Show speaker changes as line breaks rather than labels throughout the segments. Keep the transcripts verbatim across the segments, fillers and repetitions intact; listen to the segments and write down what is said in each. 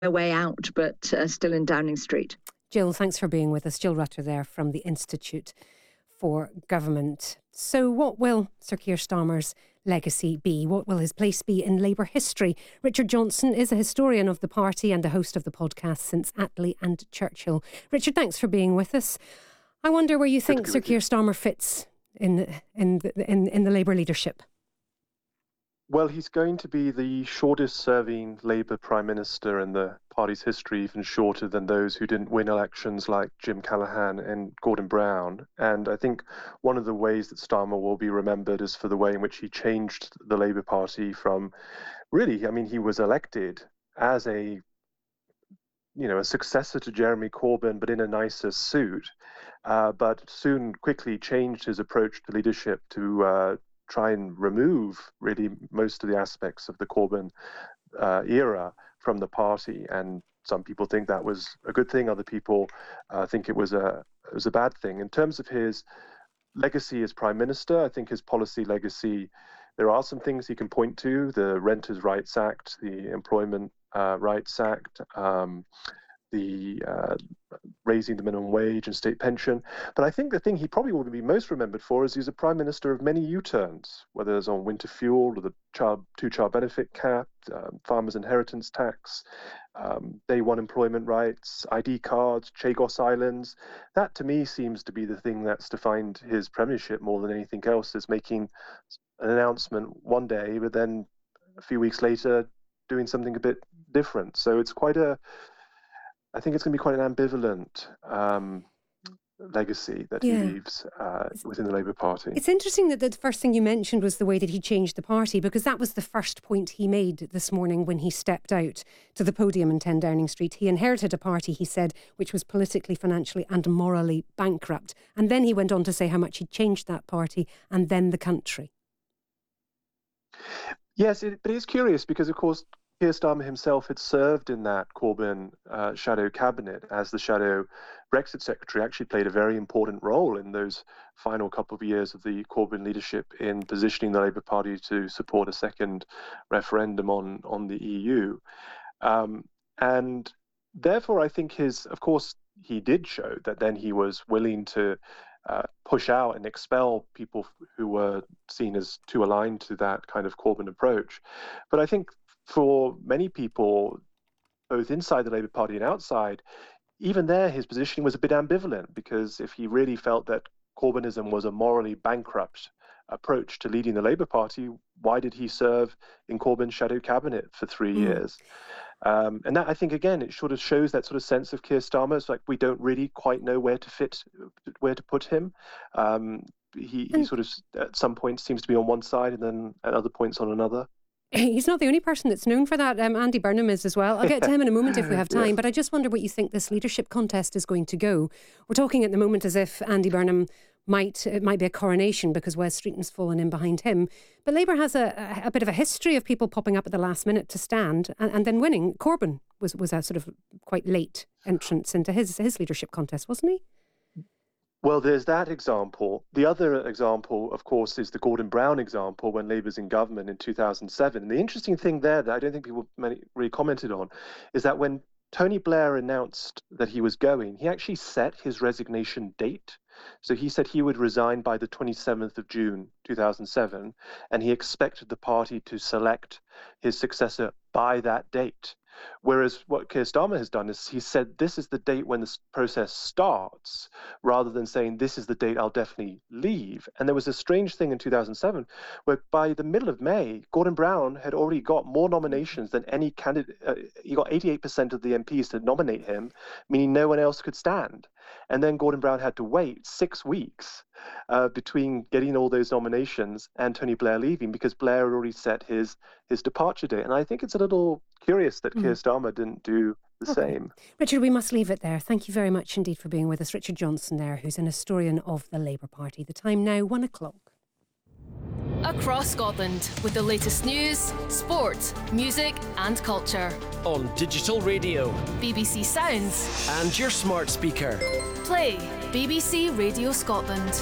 their way out, but uh, still in Downing Street.
Jill, thanks for being with us. Jill Rutter there from the Institute for Government. So what will Sir Keir Starmer's legacy be? What will his place be in Labour history? Richard Johnson is a historian of the party and a host of the podcast Since Attlee and Churchill. Richard, thanks for being with us. I wonder where you think Sir Keir Starmer fits in in the, in, in the Labour leadership.
Well, he's going to be the shortest-serving Labour Prime Minister in the party's history, even shorter than those who didn't win elections like Jim Callaghan and Gordon Brown. And I think one of the ways that Starmer will be remembered is for the way in which he changed the Labour Party from, really, I mean, he was elected as a, you know, a successor to Jeremy Corbyn, but in a nicer suit, uh, but soon quickly changed his approach to leadership to uh, try and remove really most of the aspects of the Corbyn uh, era from the party. And some people think that was a good thing. Other people uh, think it was a it was a bad thing. In terms of his legacy as Prime Minister, I think his policy legacy, there are some things he can point to: the Renters' Rights Act, the Employment uh, Rights Act, um, the uh, raising the minimum wage and state pension. But I think the thing he probably will be most remembered for is he's a prime minister of many U-turns, whether it's on winter fuel or the child two-child benefit cap, um, farmers' inheritance tax, um, day one employment rights, I D cards, Chagos Islands. That to me seems to be the thing that's defined his premiership more than anything else, is making an announcement one day, but then a few weeks later doing something a bit different. So it's quite a I think it's going to be quite an ambivalent um, legacy that
yeah.
he leaves uh, within the Labour Party.
It's interesting that the first thing you mentioned was the way that he changed the party, because that was the first point he made this morning when he stepped out to the podium in ten Downing Street. He inherited a party, he said, which was politically, financially and morally bankrupt. And then he went on to say how much he'd changed that party and then the country.
Yes, it, but it's curious because, of course, Keir Starmer himself had served in that Corbyn uh, shadow cabinet as the shadow Brexit secretary, actually played a very important role in those final couple of years of the Corbyn leadership in positioning the Labour Party to support a second referendum on, on the E U. Um, and therefore, I think his, of course, he did show that then he was willing to uh, push out and expel people who were seen as too aligned to that kind of Corbyn approach. But I think for many people, both inside the Labour Party and outside, even there his positioning was a bit ambivalent, because if he really felt that Corbynism was a morally bankrupt approach to leading the Labour Party, why did he serve in Corbyn's shadow cabinet for three mm. years? Um, and that, I think, again, it sort of shows that sort of sense of Keir Starmer. It's like we don't really quite know where to fit, where to put him. Um, he, he sort of, at some points, seems to be on one side and then at other points on another.
He's not the only person that's known for that. Um, Andy Burnham is as well. I'll get to him in a moment if we have time. Yes. But I just wonder what you think this leadership contest is going to go. We're talking at the moment as if Andy Burnham might it might be a coronation because Wes Streeton's fallen in behind him. But Labour has a, a, a bit of a history of people popping up at the last minute to stand and, and then winning. Corbyn was, was a sort of quite late entrance into his his leadership contest, wasn't he?
Well, there's that example. The other example, of course, is the Gordon Brown example when Labour's in government in two thousand seven. And the interesting thing there that I don't think people many really commented on is that when Tony Blair announced that he was going, he actually set his resignation date. So he said he would resign by the twenty-seventh of June, two thousand seven, and he expected the party to select his successor by that date. Whereas what Keir Starmer has done is he said this is the date when this process starts, rather than saying this is the date I'll definitely leave. And there was a strange thing in two thousand seven where by the middle of May, Gordon Brown had already got more nominations than any candidate. Uh, he got eighty-eight percent of the M Ps to nominate him, meaning no one else could stand. And then Gordon Brown had to wait six weeks uh, between getting all those nominations and Tony Blair leaving, because Blair had already set his his departure date. And I think it's a little curious that mm. Keir Starmer didn't do the okay. same.
Richard, we must leave it there. Thank you very much indeed for being with us. Richard Johnson there, who's an historian of the Labour Party. The time now, one o'clock.
Across Scotland with the latest news, sport, music and culture.
On digital radio,
B B C Sounds
and your smart speaker.
Play B B C Radio Scotland.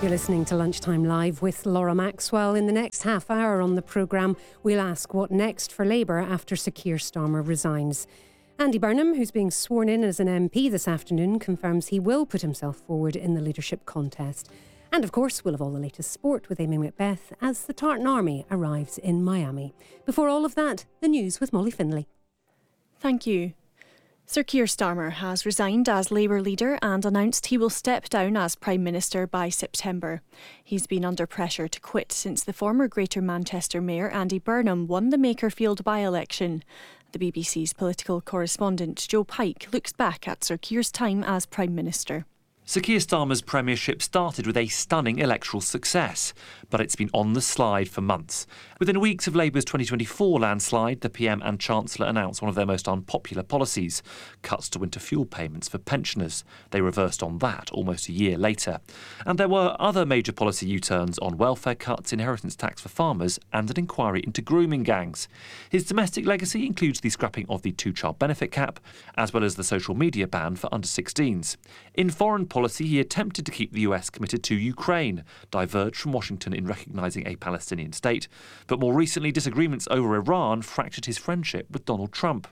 You're listening to Lunchtime Live with Laura Maxwell. In the next half hour on the programme, we'll ask what next for Labour after Sir Keir Starmer resigns. Andy Burnham, who's being sworn in as an M P this afternoon, confirms he will put himself forward in the leadership contest. And of course, we'll have all the latest sport with Amy Macbeth as the Tartan Army arrives in Miami. Before all of that, the news with Molly Finlay.
Thank you. Sir Keir Starmer has resigned as Labour leader and announced he will step down as Prime Minister by September. He's been under pressure to quit since the former Greater Manchester Mayor Andy Burnham won the Makerfield by-election. The B B C's political correspondent Joe Pike looks back at Sir Keir's time as Prime Minister.
Sir Keir Starmer's premiership started with a stunning electoral success, but it's been on the slide for months. Within weeks of Labour's twenty twenty-four landslide, the P M and Chancellor announced one of their most unpopular policies, cuts to winter fuel payments for pensioners. They reversed on that almost a year later. And there were other major policy U-turns on welfare cuts, inheritance tax for farmers, and an inquiry into grooming gangs. His domestic legacy includes the scrapping of the two-child benefit cap, as well as the social media ban for under sixteens. In foreign policy, he attempted to keep the U S committed to Ukraine, diverged from Washington in recognising a Palestinian state, but more recently disagreements over Iran fractured his friendship with Donald Trump.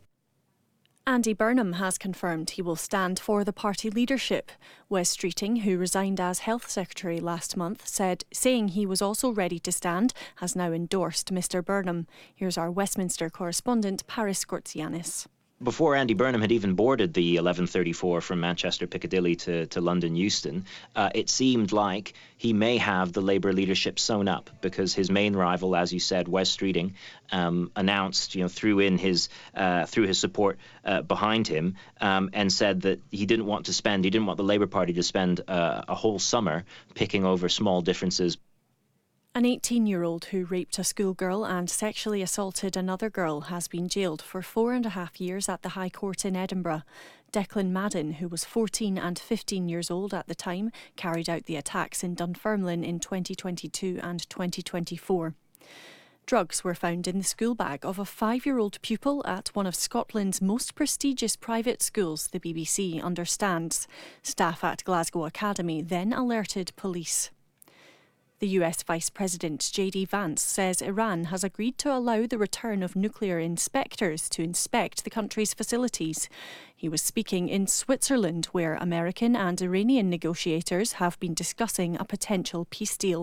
Andy Burnham has confirmed he will stand for the party leadership. Wes Streeting, who resigned as Health Secretary last month, said saying he was also ready to stand, has now endorsed Mr Burnham. Here's our Westminster correspondent, Paris Skortsianis.
Before Andy Burnham had even boarded the eleven thirty-four from Manchester Piccadilly to, to London Euston, uh, it seemed like he may have the Labour leadership sewn up, because his main rival, as you said, Wes Streeting, um, announced, you know, threw in his uh, threw his support uh, behind him, um, and said that he didn't want to spend, he didn't want the Labour Party to spend uh, a whole summer picking over small differences.
An eighteen-year-old who raped a schoolgirl and sexually assaulted another girl has been jailed for four and a half years at the High Court in Edinburgh. Declan Madden, who was fourteen and fifteen years old at the time, carried out the attacks in Dunfermline in twenty twenty-two and twenty twenty-four. Drugs were found in the school bag of a five-year-old pupil at one of Scotland's most prestigious private schools, the B B C understands. Staff at Glasgow Academy then alerted police. The U S Vice President J D Vance says Iran has agreed to allow the return of nuclear inspectors to inspect the country's facilities. He was speaking in Switzerland, where American and Iranian negotiators have been discussing a potential peace deal.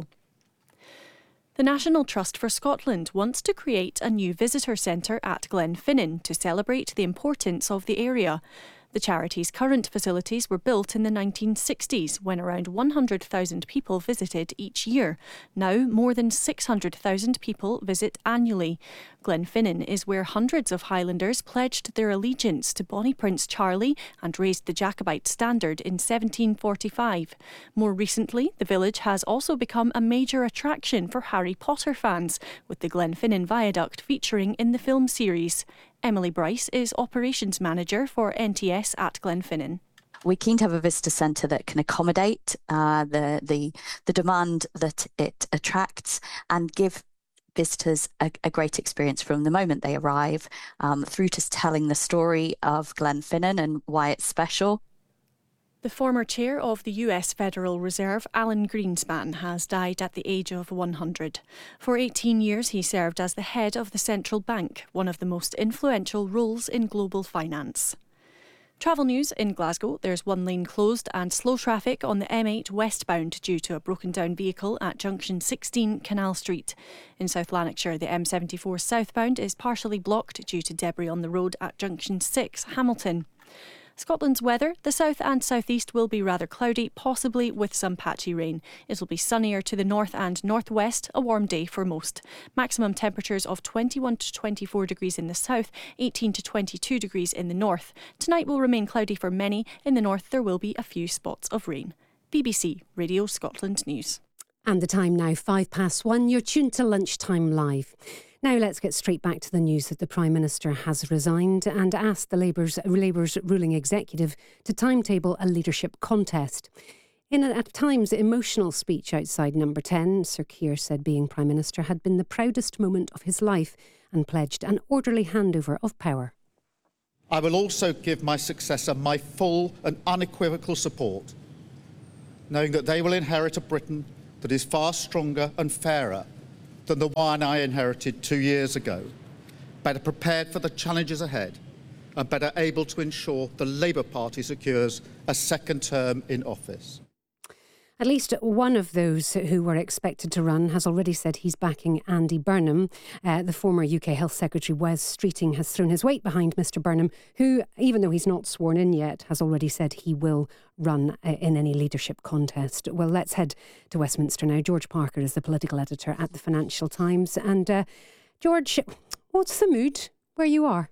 The National Trust for Scotland wants to create a new visitor centre at Glenfinnan to celebrate the importance of the area. The charity's current facilities were built in the nineteen sixties, when around one hundred thousand people visited each year. Now, more than six hundred thousand people visit annually. Glenfinnan is where hundreds of Highlanders pledged their allegiance to Bonnie Prince Charlie and raised the Jacobite standard in seventeen forty-five. More recently, the village has also become a major attraction for Harry Potter fans, with the Glenfinnan Viaduct featuring in the film series. Emily Bryce is Operations Manager for N T S at Glenfinnan.
We're keen to have a visitor centre that can accommodate uh, the, the the demand that it attracts and give visitors a, a great experience from the moment they arrive um, through to telling the story of Glenfinnan and why it's special.
The former chair of the U S Federal Reserve, Alan Greenspan, has died at the age of one hundred. For eighteen years, he served as the head of the central bank, one of the most influential roles in global finance. Travel news in Glasgow. There's one lane closed and slow traffic on the M eight westbound due to a broken down vehicle at junction sixteen Canal Street. In South Lanarkshire, the M seventy-four southbound is partially blocked due to debris on the road at junction six Hamilton. Scotland's weather, the south and southeast will be rather cloudy, possibly with some patchy rain. It'll be sunnier to the north and northwest, a warm day for most. Maximum temperatures of twenty-one to twenty-four degrees in the south, eighteen to twenty-two degrees in the north. Tonight will remain cloudy for many. In the north there will be a few spots of rain. B B C Radio Scotland News.
And the time now, five past one. You're tuned to Lunchtime Live. Now let's get straight back to the news that the Prime Minister has resigned and asked the Labour's, Labour's ruling executive to timetable a leadership contest. In an at times emotional speech outside Number ten, Sir Keir said being Prime Minister had been the proudest moment of his life and pledged an orderly handover of power.
I will also give my successor my full and unequivocal support, knowing that they will inherit a Britain that is far stronger and fairer than the one I inherited two years ago, better prepared for the challenges ahead, and better able to ensure the Labour Party secures a second term in office.
At least one of those who were expected to run has already said he's backing Andy Burnham. Uh, the former U K Health Secretary Wes Streeting has thrown his weight behind Mr Burnham, who, even though he's not sworn in yet, has already said he will run uh, in any leadership contest. Well, let's head to Westminster now. George Parker is the political editor at the Financial Times. And uh, George, what's the mood where you are?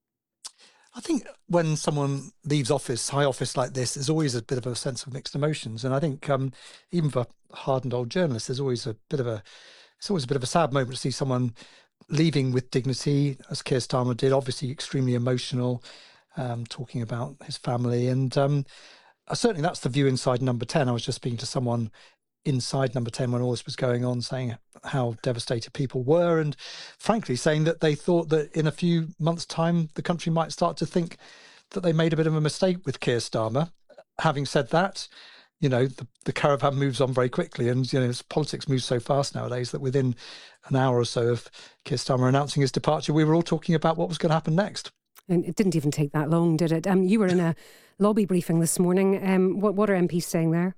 I think when someone leaves office, high office like this, there's always a bit of a sense of mixed emotions. And I think um, even for hardened old journalists, there's always a bit of a, it's always a bit of a sad moment to see someone leaving with dignity, as Keir Starmer did, obviously extremely emotional, um, talking about his family. And um, certainly that's the view inside Number ten. I was just speaking to someone inside Number ten when all this was going on, saying how devastated people were, and frankly saying that they thought that in a few months' time the country might start to think that they made a bit of a mistake with Keir Starmer. Having said that, you know, the, the caravan moves on very quickly, and you know, politics moves so fast nowadays that within an hour or so of Keir Starmer announcing his departure, we were all talking about what was going to happen next.
And it didn't even take that long, did it? Um, you were in a lobby briefing this morning. Um, what, what are M Ps saying there?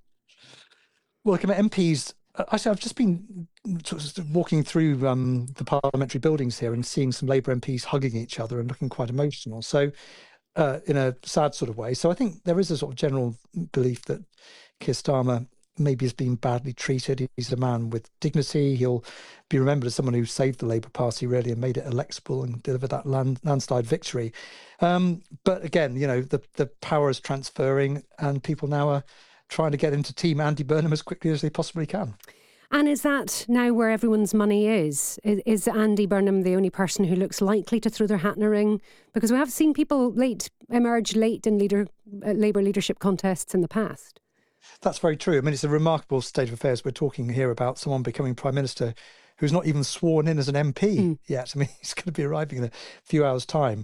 Well, look, M Ps, actually, I've just been walking through um, the parliamentary buildings here and seeing some Labour M Ps hugging each other and looking quite emotional. So, uh, in a sad sort of way. So I think there is a sort of general belief that Keir Starmer maybe has been badly treated. He's a man with dignity. He'll be remembered as someone who saved the Labour Party, really, and made it electable and delivered that land, landslide victory. Um, but again, you know, the, the power is transferring, and people now are trying to get into Team Andy Burnham as quickly as they possibly can.
And is that now where everyone's money is? Is, is Andy Burnham the only person who looks likely to throw their hat in the ring? Because we have seen people late emerge late in leader, uh, Labour leadership contests in the past.
That's very true. I mean, it's a remarkable state of affairs. We're talking here about someone becoming Prime Minister who's not even sworn in as an M P mm. yet. I mean, he's going to be arriving in a few hours' time.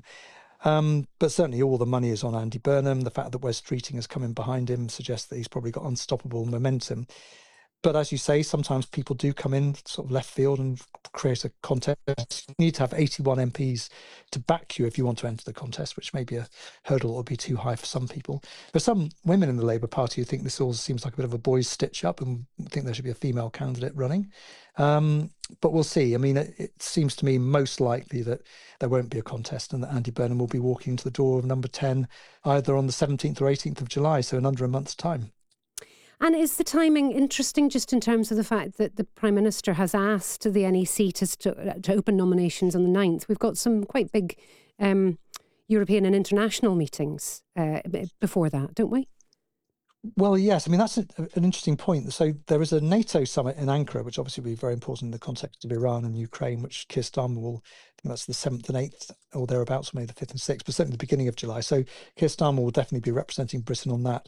Um, but certainly all the money is on Andy Burnham. The fact that Wes Streeting has come in behind him suggests that he's probably got unstoppable momentum. But as you say, sometimes people do come in sort of left field and create a contest. You need to have eighty-one M Ps to back you if you want to enter the contest, which may be a hurdle that will be too high for some people. There's some women in the Labour Party who think this all seems like a bit of a boys' stitch-up and think there should be a female candidate running. Um, but we'll see. I mean, it, it seems to me most likely that there won't be a contest and that Andy Burnham will be walking into the door of Number ten either on the seventeenth or eighteenth of July, so in under a month's time.
And is the timing interesting just in terms of the fact that the Prime Minister has asked the N E C to, to, to open nominations on the ninth? We've got some quite big um, European and international meetings uh, before that, don't we?
Well, yes. I mean, that's a, an interesting point. So there is a NATO summit in Ankara, which obviously will be very important in the context of Iran and Ukraine, which Keir Starmer will, I think that's the seventh and eighth or thereabouts, maybe the fifth and sixth, but certainly the beginning of July. So Keir Starmer will definitely be representing Britain on that.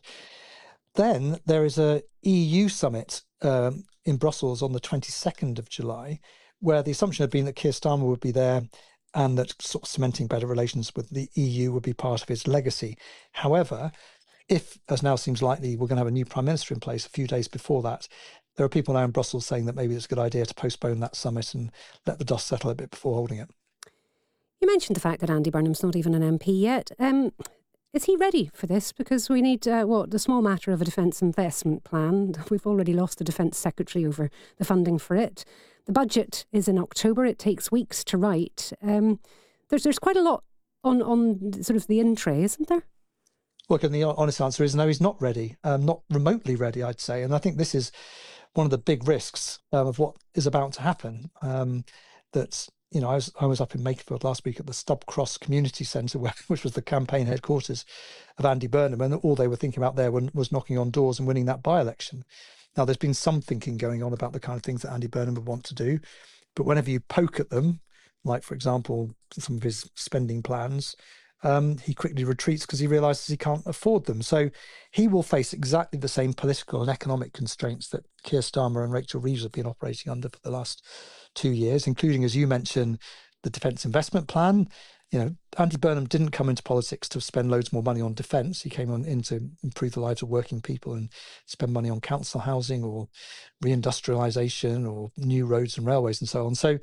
Then there is a E U summit um, in Brussels on the twenty-second of July, where the assumption had been that Keir Starmer would be there and that sort of cementing better relations with the E U would be part of his legacy. However, if, as now seems likely, we're going to have a new Prime Minister in place a few days before that, there are people now in Brussels saying that maybe it's a good idea to postpone that summit and let the dust settle a bit before holding it.
You mentioned the fact that Andy Burnham's not even an M P yet. Um, is he ready for this? Because we need, uh, what, the small matter of a defence investment plan. We've already lost the Defence Secretary over the funding for it. The budget is in October. It takes weeks to write. Um, there's there's quite a lot on, on sort of the in tray, isn't there?
Look, and the honest answer is no, he's not ready, um, not remotely ready, I'd say. And I think this is one of the big risks um, of what is about to happen. Um, that, you know, I was I was up in Makerfield last week at the Stubcross Community Centre, where, which was the campaign headquarters of Andy Burnham, and all they were thinking about there was knocking on doors and winning that by-election. Now, there's been some thinking going on about the kind of things that Andy Burnham would want to do, but whenever you poke at them, like, for example, some of his spending plans, Um, he quickly retreats because he realises he can't afford them. So he will face exactly the same political and economic constraints that Keir Starmer and Rachel Reeves have been operating under for the last two years, including, as you mentioned, the Defence Investment Plan. you know, Andy Burnham didn't come into politics to spend loads more money on defence. He came on in to improve the lives of working people and spend money on council housing or reindustrialisation or new roads and railways and so on. So